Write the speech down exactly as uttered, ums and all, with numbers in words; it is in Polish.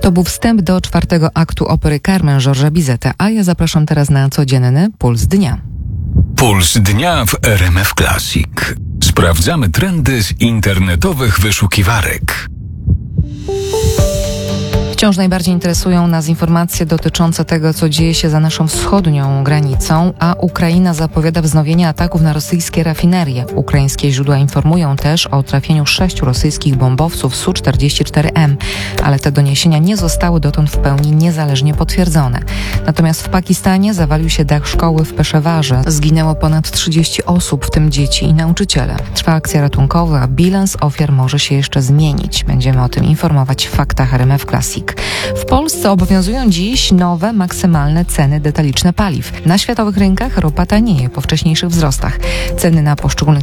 To był wstęp do czwartego aktu opery Carmen Georgesa Bizeta, a ja zapraszam teraz na codzienny Puls Dnia. Puls Dnia w R M F Classic. Sprawdzamy trendy z internetowych wyszukiwarek. Wciąż najbardziej interesują nas informacje dotyczące tego, co dzieje się za naszą wschodnią granicą, a Ukraina zapowiada wznowienie ataków na rosyjskie rafinerie. Ukraińskie źródła informują też o trafieniu sześciu rosyjskich bombowców S U czterdzieści cztery M, ale te doniesienia nie zostały dotąd w pełni niezależnie potwierdzone. Natomiast w Pakistanie zawalił się dach szkoły w Peszewarze. Zginęło ponad trzydzieści osób, w tym dzieci i nauczyciele. Trwa akcja ratunkowa, a bilans ofiar może się jeszcze zmienić. Będziemy o tym informować w faktach R M F Classic. W Polsce obowiązują dziś nowe, maksymalne ceny detaliczne paliw. Na światowych rynkach ropa tanieje po wcześniejszych wzrostach. Ceny na poszczególnych